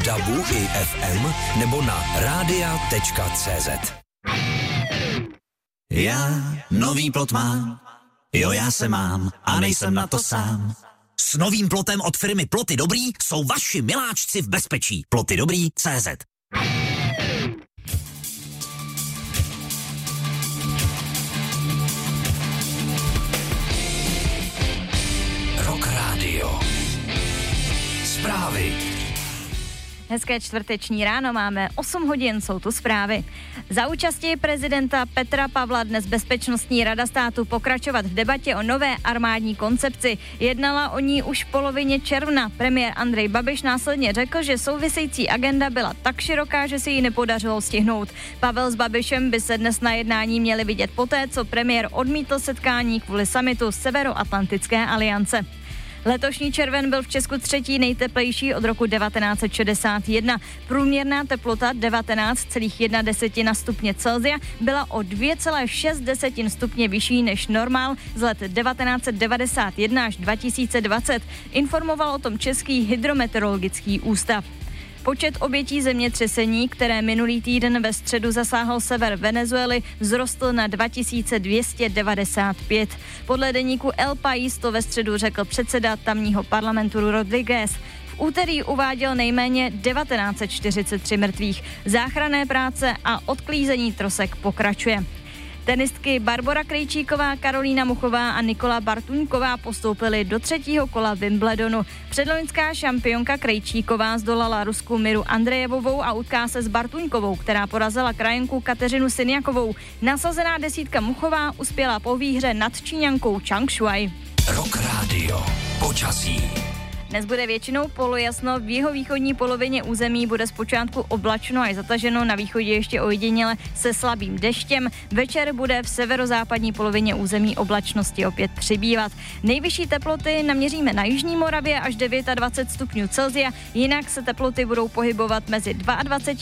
DABu i FM nebo na radia.cz. Já nový plot mám, jo já se mám a nejsem na to sám. S novým plotem od firmy Ploty Dobrý jsou vaši miláčci v bezpečí. Plotydobrý.cz. Rock Radio. Zprávy. Hezké čtvrteční ráno, máme 8 hodin, jsou tu zprávy. Za účasti prezidenta Petra Pavla dnes Bezpečnostní rada státu pokračovat v debatě o nové armádní koncepci. Jednala o ní už v polovině června. Premiér Andrej Babiš následně řekl, že související agenda byla tak široká, že se jí nepodařilo stihnout. Pavel s Babišem by se dnes na jednání měli vidět poté, co premiér odmítl setkání kvůli summitu Severoatlantické aliance. Letošní červen byl v Česku třetí nejteplejší od roku 1961. Průměrná teplota 19,1 stupně Celsia byla o 2,6 stupně vyšší než normál z let 1991 až 2020. Informoval o tom Český hydrometeorologický ústav. Počet obětí zemětřesení, které minulý týden ve středu zasáhl sever Venezuely, vzrostl na 2295. Podle deníku El País to ve středu řekl předseda tamního parlamentu Rodriguez. V úterý uváděl nejméně 1943 mrtvých. Záchranné práce a odklízení trosek pokračuje. Tenistky Barbora Krejčíková, Karolína Muchová a Nikola Bartuňková postoupily do třetího kola Wimbledonu. Předloňská šampionka Krejčíková zdolala Rusku Miru Andrejevovou a utká se s Bartuňkovou, která porazila krajanku Kateřinu Sinjakovou. Nasazená desítka Muchová uspěla po výhře nad Číňankou Chang Shuai. Rock Radio. Počasí. Dnes bude většinou polojasno, v jihovýchodní polovině území bude zpočátku oblačno až zataženo, na východě ještě ojediněle se slabým deštěm. Večer bude v severozápadní polovině území oblačnosti opět přibývat. Nejvyšší teploty naměříme na jižní Moravě až 29 stupňů Celsia, jinak se teploty budou pohybovat mezi 22